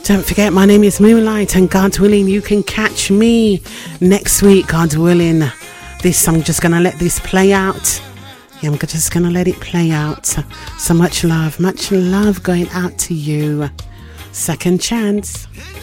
Don't forget, my name is Moonlight, and God willing, you can catch me next week, God willing. I'm just going to let this play out. Yeah, I'm just going to let it play out. So much love going out to you. Second chance.